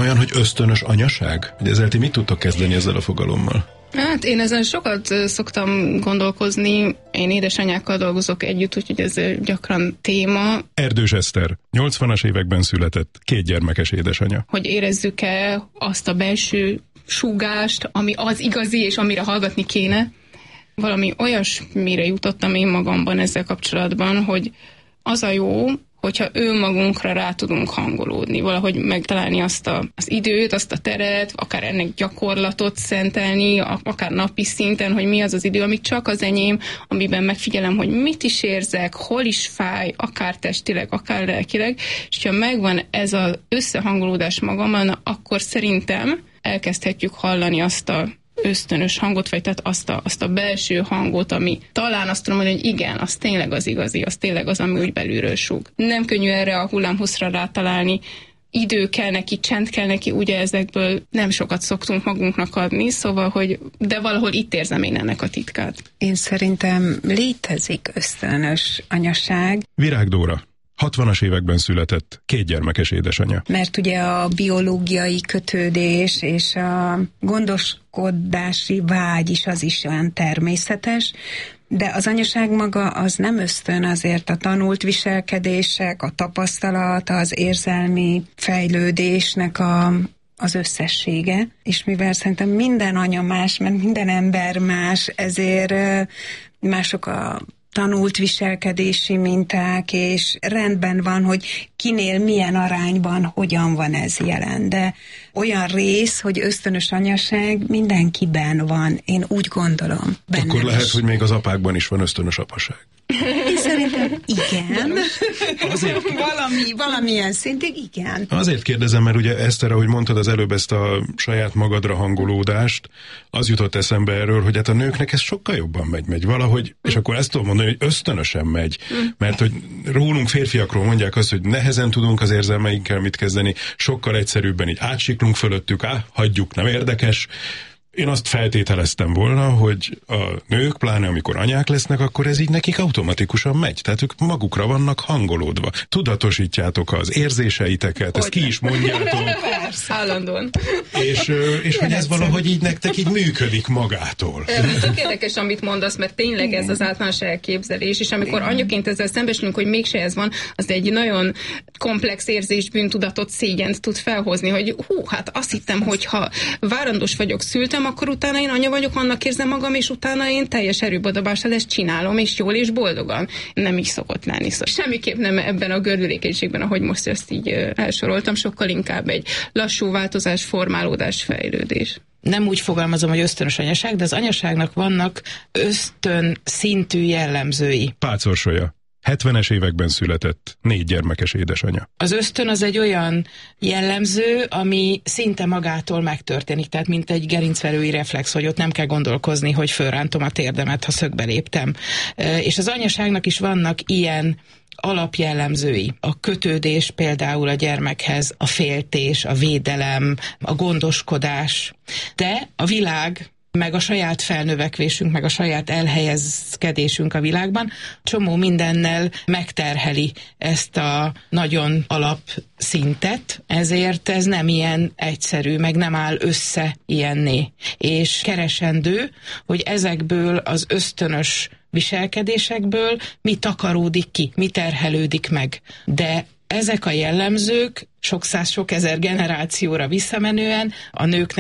olyan, hogy ösztönös anyaság? Hogy ezzel ti mit tudtok kezdeni ezzel a fogalommal? Hát én ezen sokat szoktam gondolkozni. Én édesanyákkal dolgozok együtt, úgyhogy ez gyakran téma. Erdős Eszter, 80-as években született, 2 gyermekes édesanya. Hogy érezzük-e azt a belső súgást, ami az igazi, és amire hallgatni kéne. Valami olyasmire jutottam én magamban ezzel kapcsolatban, hogy az a jó, hogyha önmagunkra rá tudunk hangolódni, valahogy megtalálni azt az időt, azt a teret, akár ennek gyakorlatot szentelni, akár napi szinten, hogy mi az az idő, ami csak az enyém, amiben megfigyelem, hogy mit is érzek, hol is fáj, akár testileg, akár lelkileg, és ha megvan ez az összehangolódás magamon, akkor szerintem elkezdhetjük hallani azt a ösztönös hangot, vagy tehát azt a belső hangot, ami talán azt tudom mondani, hogy igen, az tényleg az igazi, az tényleg az, ami úgy belülről súg. Nem könnyű erre a hullámhosszra rátalálni, idő kell neki, csend kell neki, ugye ezekből nem sokat szoktunk magunknak adni, szóval, de valahol itt érzem én ennek a titkát. Én szerintem létezik ösztönös anyaság. Virág Dóra, 60-as években született, 2 gyermekes édesanya. Mert ugye a biológiai kötődés és a gondoskodási vágy is az is olyan természetes, de az anyaság maga az nem ösztön, azért a tanult viselkedések, a tapasztalat, az érzelmi fejlődésnek az összessége, és mivel szerintem minden anya más, mert minden ember más, ezért mások a tanult viselkedési minták, és rendben van, hogy kinél milyen arányban, hogyan van ez jelen. De olyan rész, hogy ösztönös anyaság mindenkiben van, én úgy gondolom. Akkor lehet, hogy még az apákban is van ösztönös apaság. Én szerintem igen. Azért, valamilyen szintig igen. Azért kérdezem, mert ugye Eszter, ahogy mondtad az előbb ezt a saját magadra hangolódást, az jutott eszembe erről, hogy hát a nőknek ez sokkal jobban megy valahogy, és akkor ezt tudom mondani, hogy ösztönösen megy, mert hogy rólunk férfiakról mondják azt, hogy nehezen tudunk az érzelmeinkkel mit kezdeni, sokkal egyszerűbben így átsiklunk fölöttük, hagyjuk, nem érdekes. Én azt feltételeztem volna, hogy a nők, pláne amikor anyák lesznek, akkor ez így nekik automatikusan megy. Tehát ők magukra vannak hangolódva. Tudatosítjátok az érzéseiteket, ezt ki is mondjátok. Állandóan. És hogy ez valahogy így nektek így működik magától. Tök érdekes, amit mondasz, mert tényleg ez az általános elképzelés, és amikor anyaként ezzel szembesülünk, hogy mégse ez van, az egy nagyon komplex érzés, bűntudatot, szégyent tud felhozni, hogy hát azt hittem, hogy ha várandós vagyok, szültem, akkor utána én anya vagyok, annak érzem magam, és utána én teljes erőbedobással ezt csinálom, és jól és boldogan. Nem így szokott lenni. Szóval semmiképp nem ebben a gördülékenységben, ahogy most ezt így elsoroltam, sokkal inkább egy lassú változás, formálódás, fejlődés. Nem úgy fogalmazom, hogy ösztönös anyaság, de az anyaságnak vannak ösztön szintű jellemzői. Pácolsolya. 70-es években született, 4 gyermekes édesanya. Az ösztön az egy olyan jellemző, ami szinte magától megtörténik, tehát mint egy gerincvelői reflex, hogy ott nem kell gondolkozni, hogy fölrántom a térdemet, ha szögbe léptem. És az anyaságnak is vannak ilyen alapjellemzői. A kötődés például a gyermekhez, a féltés, a védelem, a gondoskodás. De a világ, meg a saját felnövekvésünk, meg a saját elhelyezkedésünk a világban csomó mindennel megterheli ezt a nagyon alapszintet, ezért ez nem ilyen egyszerű, meg nem áll össze ilyenné. És keresendő, hogy ezekből az ösztönös viselkedésekből mi takaródik ki, mi terhelődik meg. De ezek a jellemzők sok száz, sok ezer generációra visszamenően a nőknek